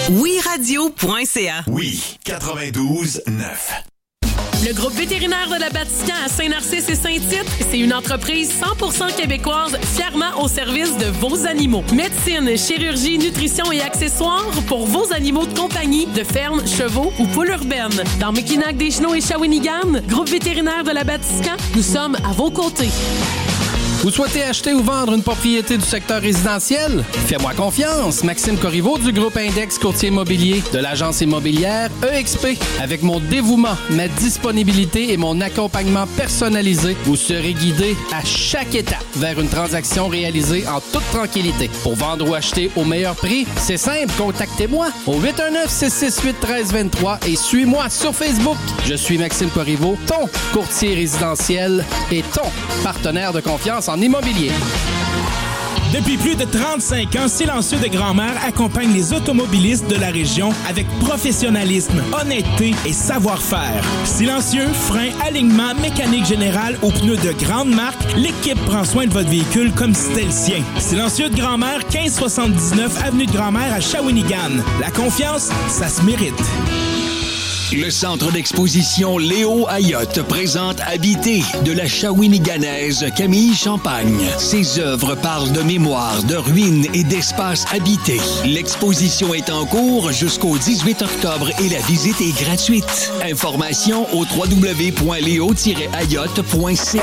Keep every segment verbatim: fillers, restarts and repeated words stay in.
oui radio point c a. Oui, quatre-vingt-douze neuf. Le groupe vétérinaire de la Vatican à Saint-Narcisse et Saint-Tite, c'est une entreprise cent pour cent québécoise fièrement au service de vos animaux. Médecine, chirurgie, nutrition et accessoires pour vos animaux de compagnie, de ferme, chevaux ou poules urbaines. Dans Mackinac, Deschenaux et Shawinigan, groupe vétérinaire de la Vatican, nous sommes à vos côtés. Vous souhaitez acheter ou vendre une propriété du secteur résidentiel? Fais-moi confiance, Maxime Corriveau du groupe Index Courtier Immobilier de l'agence immobilière E X P. Avec mon dévouement, ma disponibilité et mon accompagnement personnalisé, vous serez guidé à chaque étape vers une transaction réalisée en toute tranquillité. Pour vendre ou acheter au meilleur prix, c'est simple, contactez-moi au huit un neuf, six six huit, un trois deux trois et suis-moi sur Facebook. Je suis Maxime Corriveau, ton courtier résidentiel et ton partenaire de confiance en immobilier. Depuis plus de trente-cinq ans, Silencieux de Grand-Mère accompagne les automobilistes de la région avec professionnalisme, honnêteté et savoir-faire. Silencieux, frein, alignement, mécanique générale aux pneus de grande marque, l'équipe prend soin de votre véhicule comme si c'était le sien. Silencieux de Grand-Mère, quinze soixante-dix-neuf avenue de Grand-Mère à Shawinigan. La confiance, ça se mérite. Le centre d'exposition Léo Ayotte présente Habiter de la Shawiniganaise Camille Champagne. Ses œuvres parlent de mémoire, de ruines et d'espaces habités. L'exposition est en cours jusqu'au dix-huit octobre et la visite est gratuite. Informations au w w w point léo tiret ayotte point c a.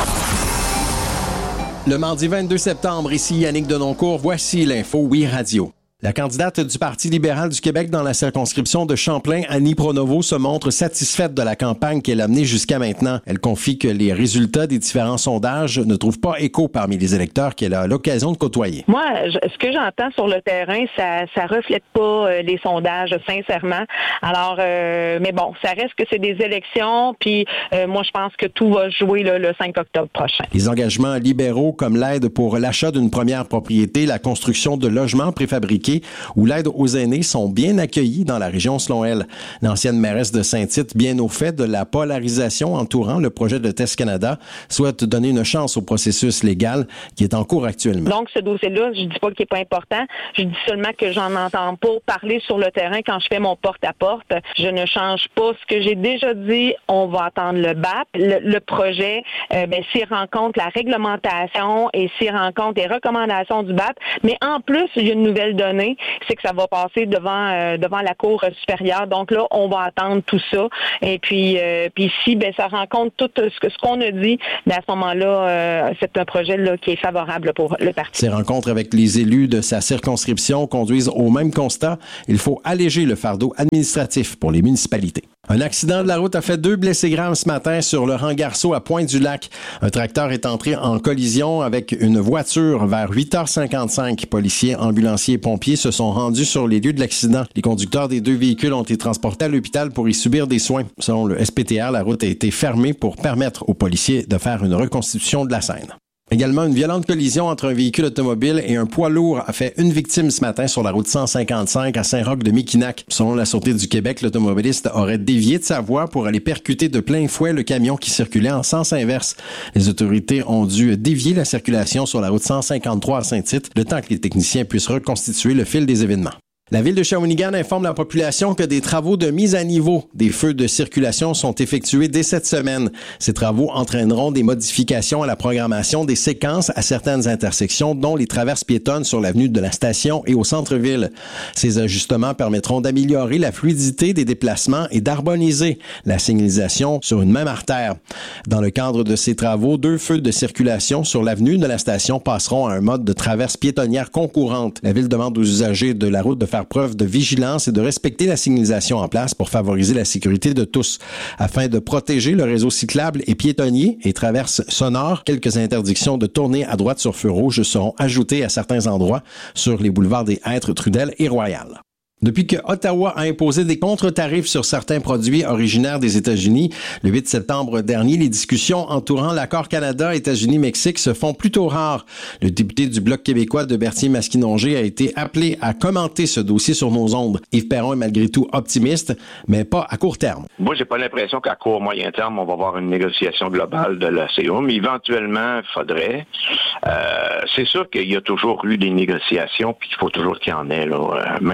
Le mardi vingt-deux septembre, ici Yannick Denoncourt, voici l'info Oui Radio. La candidate du Parti libéral du Québec dans la circonscription de Champlain, Annie Pronovo, se montre satisfaite de la campagne qu'elle a menée jusqu'à maintenant. Elle confie que les résultats des différents sondages ne trouvent pas écho parmi les électeurs qu'elle a l'occasion de côtoyer. Moi, je, ce que j'entends sur le terrain, ça ça reflète pas euh, les sondages, sincèrement. Alors, euh, mais bon, ça reste que c'est des élections, puis euh, moi, je pense que tout va jouer là, le cinq octobre prochain. Les engagements libéraux comme l'aide pour l'achat d'une première propriété, la construction de logements préfabriqués ou l'aide aux aînés sont bien accueillis dans la région selon elle. L'ancienne mairesse de Saint-Tite, bien au fait de la polarisation entourant le projet de Test Canada, souhaite donner une chance au processus légal qui est en cours actuellement. Donc, ce dossier-là, je dis pas qu'il est pas important. Je dis seulement que j'en entends pas parler sur le terrain quand je fais mon porte-à-porte. Je ne change pas ce que j'ai déjà dit. On va attendre le B A P. Le, le projet, euh, ben, s'il rencontre la réglementation et s'il rencontre les recommandations du B A P, mais en plus, il y a une nouvelle donnée, c'est que ça va passer devant euh, devant la Cour supérieure. Donc là, on va attendre tout ça. Et puis, euh, puis si ben ça rencontre tout ce que ce qu'on a dit, ben à ce moment-là, euh, c'est un projet là qui est favorable pour le parti. Ces rencontres avec les élus de sa circonscription conduisent au même constat. Il faut alléger le fardeau administratif pour les municipalités. Un accident de la route a fait deux blessés graves ce matin sur le rang Garceau à Pointe-du-Lac. Un tracteur est entré en collision avec une voiture vers huit heures cinquante-cinq. Policiers, ambulanciers et pompiers se sont rendus sur les lieux de l'accident. Les conducteurs des deux véhicules ont été transportés à l'hôpital pour y subir des soins. Selon le S P T R, la route a été fermée pour permettre aux policiers de faire une reconstitution de la scène. Également, une violente collision entre un véhicule automobile et un poids lourd a fait une victime ce matin sur la route cent cinquante-cinq à Saint-Roch-de-Méquinac. Selon la Sûreté du Québec, l'automobiliste aurait dévié de sa voie pour aller percuter de plein fouet le camion qui circulait en sens inverse. Les autorités ont dû dévier la circulation sur la route cent cinquante-trois à Saint-Tite, le temps que les techniciens puissent reconstituer le fil des événements. La ville de Shawinigan informe la population que des travaux de mise à niveau des feux de circulation sont effectués dès cette semaine. Ces travaux entraîneront des modifications à la programmation des séquences à certaines intersections, dont les traverses piétonnes sur l'avenue de la Station et au centre-ville. Ces ajustements permettront d'améliorer la fluidité des déplacements et d'harmoniser la signalisation sur une même artère. Dans le cadre de ces travaux, deux feux de circulation sur l'avenue de la Station passeront à un mode de traverse piétonnière concourante. La ville demande aux usagers de la route de faire preuve de vigilance et de respecter la signalisation en place pour favoriser la sécurité de tous. Afin de protéger le réseau cyclable et piétonnier et traverses sonores, quelques interdictions de tourner à droite sur feu rouge seront ajoutées à certains endroits sur les boulevards des Hêtres, Trudel et Royal. Depuis que Ottawa a imposé des contre-tarifs sur certains produits originaires des États-Unis, le huit septembre dernier, les discussions entourant l'accord Canada-États-Unis-Mexique se font plutôt rares. Le député du Bloc québécois de Berthier-Masquinongé a été appelé à commenter ce dossier sur nos ondes. Yves Perron est malgré tout optimiste, mais pas à court terme. Moi, j'ai pas l'impression qu'à court moyen terme, on va avoir une négociation globale de la C E A, mais éventuellement, il faudrait. Euh, c'est sûr qu'il y a toujours eu des négociations, puis il faut toujours qu'il y en ait, là, même si on vous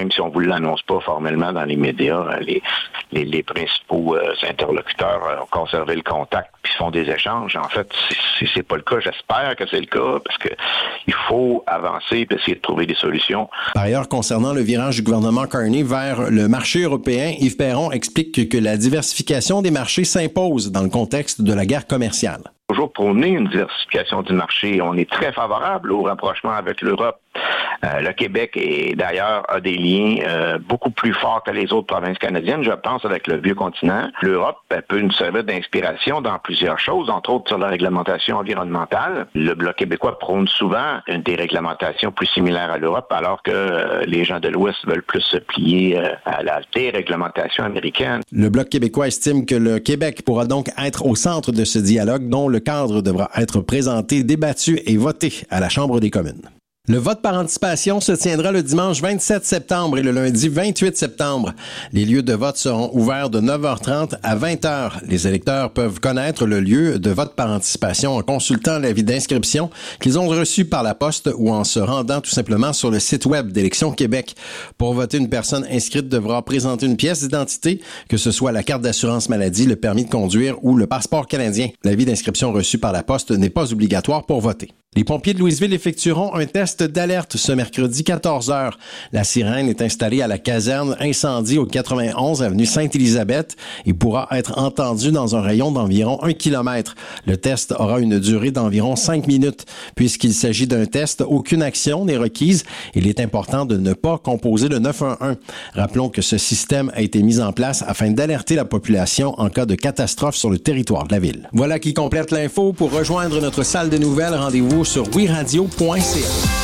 l'annoncent pas formellement dans les médias. Les, les, les principaux euh, interlocuteurs ont conservé le contact puis font des échanges. En fait, c'est, c'est pas le cas. J'espère que c'est le cas parce que il faut avancer et essayer de trouver des solutions. Par ailleurs, concernant le virage du gouvernement Carney vers le marché européen, Yves Perron explique que la diversification des marchés s'impose dans le contexte de la guerre commerciale. Toujours prôner une diversification du marché. On est très favorable au rapprochement avec l'Europe. Euh, le Québec, est, d'ailleurs, a des liens euh, beaucoup plus forts que les autres provinces canadiennes, je pense, avec le vieux continent. L'Europe elle, peut nous servir d'inspiration dans plusieurs choses, entre autres sur la réglementation environnementale. Le Bloc québécois prône souvent une déréglementation plus similaire à l'Europe, alors que euh, les gens de l'Ouest veulent plus se plier euh, à la déréglementation américaine. Le Bloc québécois estime que le Québec pourra donc être au centre de ce dialogue, dont le cadre devra être présenté, débattu et voté à la Chambre des communes. Le vote par anticipation se tiendra le dimanche vingt-sept septembre et le lundi vingt-huit septembre. Les lieux de vote seront ouverts de neuf heures trente à vingt heures. Les électeurs peuvent connaître le lieu de vote par anticipation en consultant l'avis d'inscription qu'ils ont reçu par la poste ou en se rendant tout simplement sur le site web d'Élections Québec. Pour voter, une personne inscrite devra présenter une pièce d'identité, que ce soit la carte d'assurance maladie, le permis de conduire ou le passeport canadien. L'avis d'inscription reçu par la poste n'est pas obligatoire pour voter. Les pompiers de Louisville effectueront un test d'alerte ce mercredi quatorze heures. La sirène est installée à la caserne Incendie au quatre-vingt-onze avenue Sainte-Élisabeth et pourra être entendue dans un rayon d'environ un kilomètre. Le test aura une durée d'environ cinq minutes. Puisqu'il s'agit d'un test, aucune action n'est requise. Il est important de ne pas composer le neuf un un. Rappelons que ce système a été mis en place afin d'alerter la population en cas de catastrophe sur le territoire de la ville. Voilà qui complète l'info. Pour rejoindre notre salle de nouvelles, rendez-vous sur oui radio point c a.